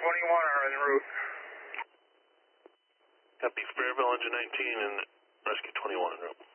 are en route. Copy, Fairville, engine 19 and rescue 21 en route.